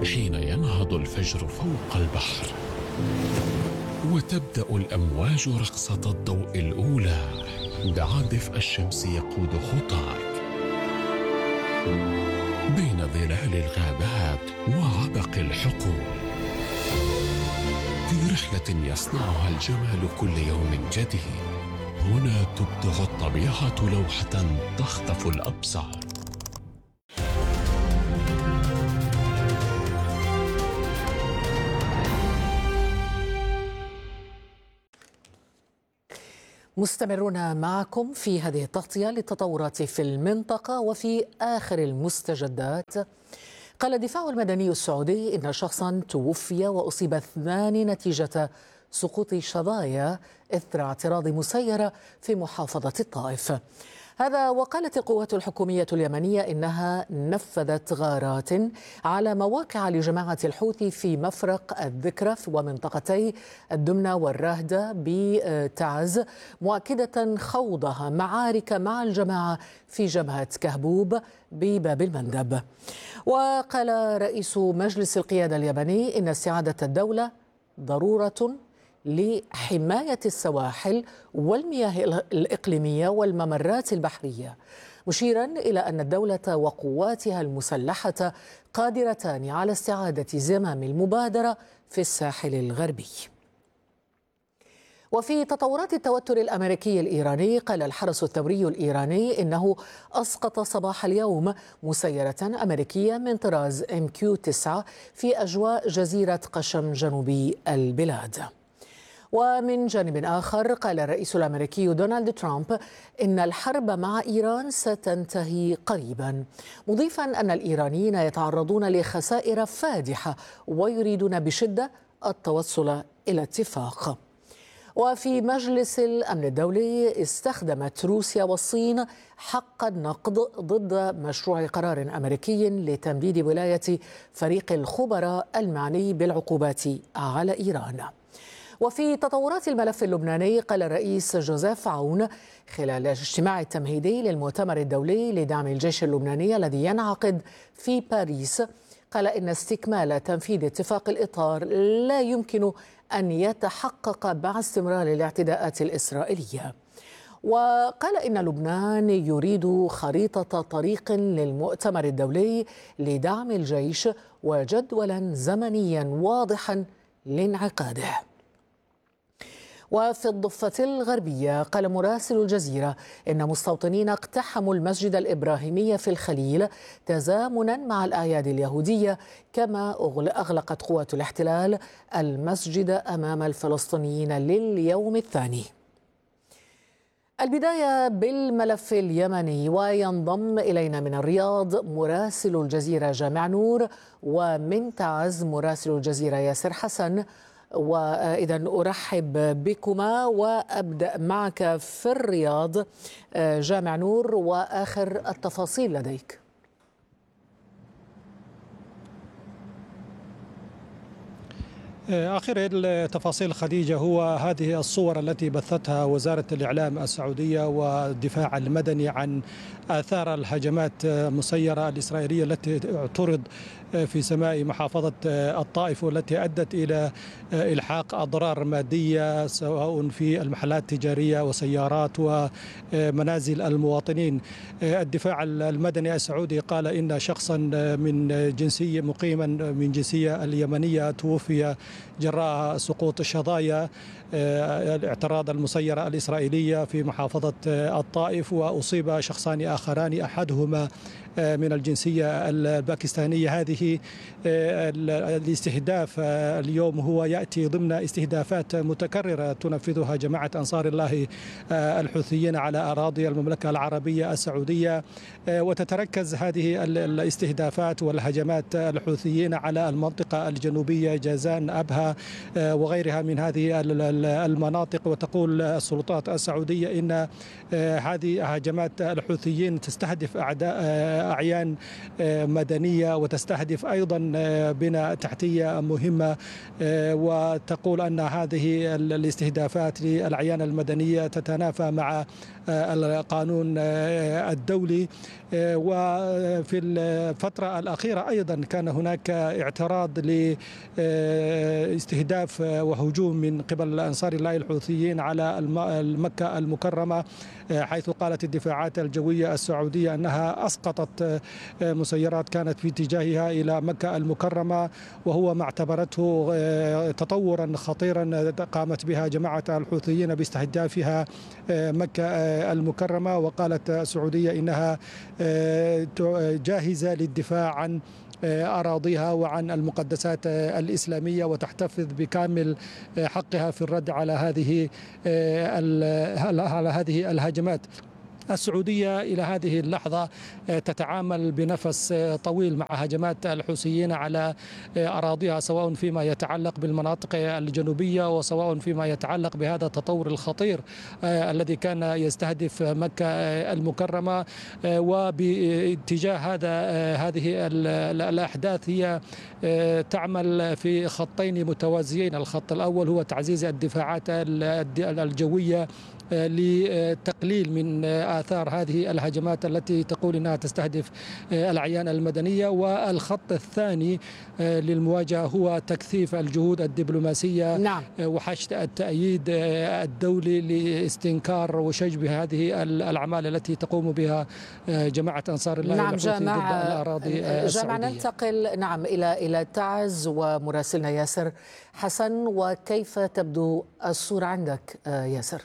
حين ينهض الفجر فوق البحر وتبدأ الأمواج رقصة الضوء الأولى. دع دفء الشمس يقود خطاك بين ظلال الغابات وعبق الحقول، في رحلة يصنعها الجمال كل يوم جديد. هنا تبدع الطبيعة لوحة تخطف الأبصار. مستمرون معكم في هذه التغطية للتطورات في المنطقة وفي آخر المستجدات. قال الدفاع المدني السعودي إن شخصا توفي وأصيب 2 نتيجة سقوط شظايا إثر اعتراض مسيرة في محافظة الطائف. هذا وقالت القوات الحكومية اليمنية إنها نفذت غارات على مواقع لجماعة الحوثي في مفرق الذكرى ومنطقتي الدمنة والراهدة بتعز، مؤكدة خوضها معارك مع الجماعة في جبهة كهبوب بباب المندب. وقال رئيس مجلس القيادة اليمني إن استعادة الدولة ضرورة لحماية السواحل والمياه الإقليمية والممرات البحرية، مشيرا إلى أن الدولة وقواتها المسلحة قادرتان على استعادة زمام المبادرة في الساحل الغربي. وفي تطورات التوتر الأمريكي الإيراني، قال الحرس الثوري الإيراني إنه أسقط صباح اليوم مسيرة أمريكية من طراز MQ-9 في أجواء جزيرة قشم جنوبي البلاد. ومن جانب آخر، قال الرئيس الأمريكي دونالد ترامب إن الحرب مع إيران ستنتهي قريبا، مضيفا أن الإيرانيين يتعرضون لخسائر فادحة ويريدون بشدة التوصل إلى اتفاق. وفي مجلس الأمن الدولي، استخدمت روسيا والصين حق النقض ضد مشروع قرار أمريكي لتمديد ولاية فريق الخبراء المعني بالعقوبات على إيران. وفي تطورات الملف اللبناني، قال الرئيس جوزيف عون خلال الاجتماع التمهيدي للمؤتمر الدولي لدعم الجيش اللبناني الذي ينعقد في باريس، قال إن استكمال تنفيذ اتفاق الإطار لا يمكن أن يتحقق مع استمرار الاعتداءات الإسرائيلية. وقال إن لبنان يريد خريطة طريق للمؤتمر الدولي لدعم الجيش وجدولا زمنيا واضحا لانعقاده. وفي الضفة الغربية، قال مراسل الجزيرة إن مستوطنين اقتحموا المسجد الإبراهيمي في الخليل تزامنا مع الأعياد اليهودية، كما أغلقت قوات الاحتلال المسجد أمام الفلسطينيين لليوم الثاني. البداية بالملف اليمني، وينضم إلينا من الرياض مراسل الجزيرة جامع نور، ومن تعز مراسل الجزيرة ياسر حسن. وإذا أرحب بكما وأبدأ معك في الرياض جامع نور، وآخر التفاصيل لديك. آخر التفاصيل خديجة هو هذه الصور التي بثتها وزارة الإعلام السعودية والدفاع المدني عن آثار الهجمات المسيرة الإسرائيلية التي اعترض في سماء محافظة الطائف، والتي أدت إلى إلحاق أضرار مادية سواء في المحلات التجارية وسيارات ومنازل المواطنين. الدفاع المدني السعودي قال إن شخصا من جنسية مقيما من جنسية اليمنية توفي جراء سقوط شظايا الاعتراض المسيرة الإسرائيلية في محافظة الطائف، وأصيب شخصان آخران أحدهما من الجنسية الباكستانية. هذه الاستهداف اليوم هو يأتي ضمن استهدافات متكررة تنفذها جماعة أنصار الله الحوثيين على أراضي المملكة العربية السعودية، وتتركز هذه الاستهدافات والهجمات الحوثيين على المنطقة الجنوبية جازان أبها وغيرها من هذه المناطق. وتقول السلطات السعودية إن هذه هجمات الحوثيين تستهدف أعداء أعيان مدنية، وتستهدف أيضا بنى تحتية مهمة، وتقول أن هذه الاستهدافات للأعيان المدنية تتنافى مع القانون الدولي. وفي الفترة الأخيرة أيضا كان هناك اعتراض لاستهداف وهجوم من قبل أنصار الله الحوثيين على مكة المكرمة، حيث قالت الدفاعات الجوية السعودية أنها أسقطت مسيرات كانت في اتجاهها إلى مكة المكرمة، وهو ما اعتبرته تطورا خطيرا قامت بها جماعة الحوثيين باستهدافها مكة المكرمة. وقالت السعودية إنها جاهزة للدفاع عن أراضيها وعن المقدسات الإسلامية، وتحتفظ بكامل حقها في الرد على هذه الهجمات. السعودية إلى هذه اللحظة تتعامل بنفس طويل مع هجمات الحوثيين على أراضيها، سواء فيما يتعلق بالمناطق الجنوبية وسواء فيما يتعلق بهذا التطور الخطير الذي كان يستهدف مكة المكرمة. وباتجاه هذه الأحداث هي تعمل في خطين متوازيين. الخط الأول هو تعزيز الدفاعات الجوية لتقليل من آثار هذه الهجمات التي تقول أنها تستهدف الأعيان المدنية، والخط الثاني للمواجهة هو تكثيف الجهود الدبلوماسية. نعم. وحشد التأييد الدولي لاستنكار وشجب هذه الأعمال التي تقوم بها جماعة أنصار الله الحوثي ضد الأراضي السعودية. ننتقل إلى تعز ومراسلنا ياسر حسن. وكيف تبدو الصورة عندك ياسر؟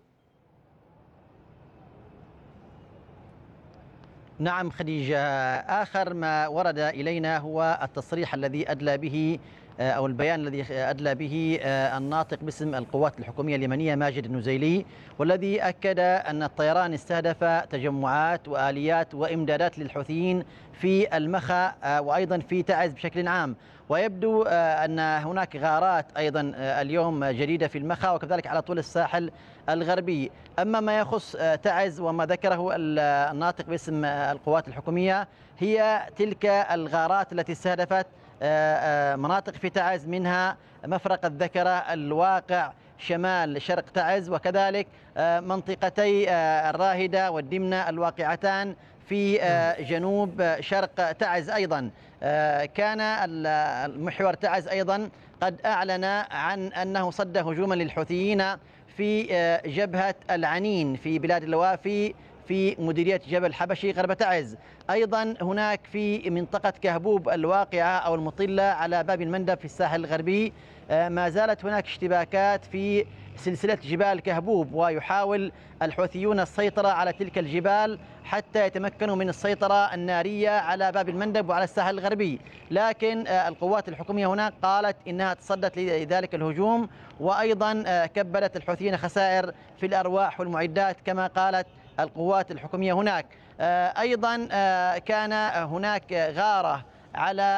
نعم خديجة، آخر ما ورد إلينا هو التصريح الذي أدلى به أو البيان الذي أدلى به الناطق باسم القوات الحكومية اليمنية ماجد النزيلي، والذي أكد أن الطيران استهدف تجمعات وآليات وإمدادات للحوثيين في المخا وأيضا في تعز بشكل عام. ويبدو أن هناك غارات أيضا اليوم جديدة في المخا وكذلك على طول الساحل الغربي. أما ما يخص تعز وما ذكره الناطق باسم القوات الحكومية، هي تلك الغارات التي استهدفت مناطق في تعز، منها مفرق الذكرة الواقع شمال شرق تعز، وكذلك منطقتي الراهدة والدمنة الواقعتان في جنوب شرق تعز. أيضا كان المحور تعز أيضا قد أعلن عن أنه صد هجوما للحوثيين في جبهة العنين في بلاد اللوافي في مديرية جبل حبشي غرب تعز. أيضا هناك في منطقة كهبوب الواقعة أو المطلة على باب المندب في الساحل الغربي ما زالت هناك اشتباكات في سلسلة جبال كهبوب، ويحاول الحوثيون السيطرة على تلك الجبال حتى يتمكنوا من السيطرة النارية على باب المندب وعلى الساحل الغربي. لكن القوات الحكومية هناك قالت إنها تصدت لذلك الهجوم، وأيضا كبدت الحوثيين خسائر في الأرواح والمعدات كما قالت القوات الحكومية هناك. أيضا كان هناك غارة على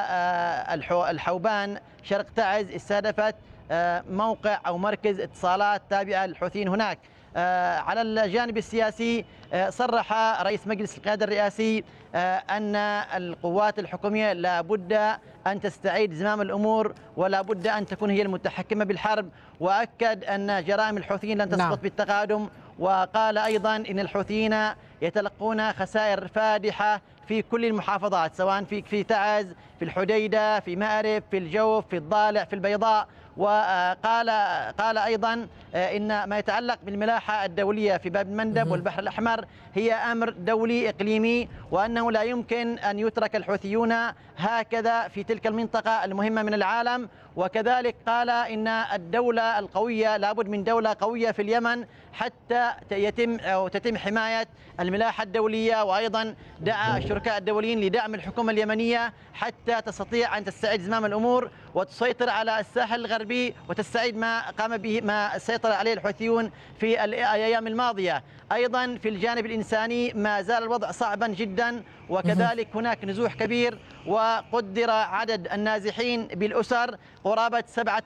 الحوبان شرق تعز استهدفت موقع أو مركز اتصالات تابعة للحوثيين هناك. على الجانب السياسي صرح رئيس مجلس القيادة الرئاسي أن القوات الحكومية لا بد أن تستعيد زمام الأمور ولا بد أن تكون هي المتحكمة بالحرب، وأكد أن جرائم الحوثيين لن تسقط بالتقادم. وقال أيضا إن الحوثيين يتلقون خسائر فادحة في كل المحافظات، سواء في تعز، في الحديدة، في مأرب، في الجوف، في الضالع، في البيضاء. وقال أيضا إن ما يتعلق بالملاحة الدولية في باب المندب والبحر الأحمر هي أمر دولي إقليمي، وأنه لا يمكن أن يترك الحوثيون هكذا في تلك المنطقة المهمة من العالم. وكذلك قال إن الدولة القوية لابد من دولة قوية في اليمن حتى تتم حماية الملاحة الدولية، وأيضا دعا الشركاء الدوليين لدعم الحكومة اليمنية حتى تستطيع أن تستعيد زمام الأمور. وتسيطر على الساحل الغربي وتستعيد ما قام به ما سيطر عليه الحوثيون في الأيام الماضية. أيضا في الجانب الإنساني ما زال الوضع صعبا جدا، وكذلك هناك نزوح كبير، وقدر عدد النازحين بالأسر قرابة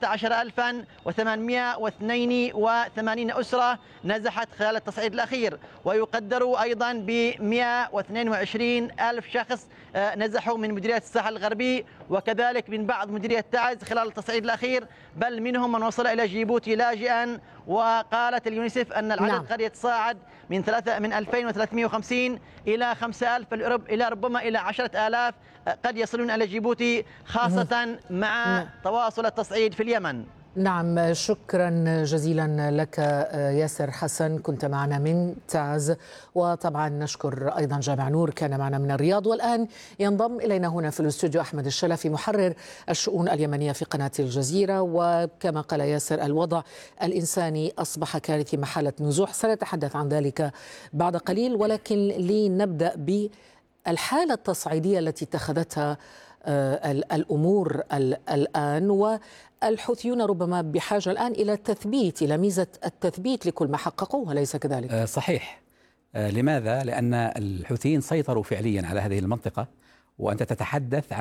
17,882 أسرة نزحت خلال التصعيد الأخير، ويقدر أيضا ب 122 ألف شخص نزحوا من مديرية الساحل الغربي، وكذلك من بعض مديرية تعز خلال التصعيد الأخير، بل منهم من وصل إلى جيبوتي لاجئا. وقالت اليونيسف أن العدد قد يتصاعد من 2350 إلى 5000 إلى ربما إلى 10,000 قد يصلون إلى جيبوتي، خاصة مع تواصل التصعيد في اليمن. نعم، شكرا جزيلا لك ياسر حسن، كنت معنا من تعز. وطبعا نشكر أيضا جامع نور كان معنا من الرياض. والآن ينضم إلينا هنا في الاستوديو أحمد الشلفي محرر الشؤون اليمنية في قناة الجزيرة. وكما قال ياسر الوضع الإنساني أصبح كارثي محالة نزوح، سنتحدث عن ذلك بعد قليل، ولكن لنبدأ بالحالة التصعيدية التي اتخذتها الأمور الآن. والحوثيون ربما بحاجة الآن إلى التثبيت، إلى ميزة التثبيت لكل ما حققوه، أليس كذلك؟ صحيح. لماذا؟ لأن الحوثيين سيطروا فعليا على هذه المنطقة، وأنت تتحدث عن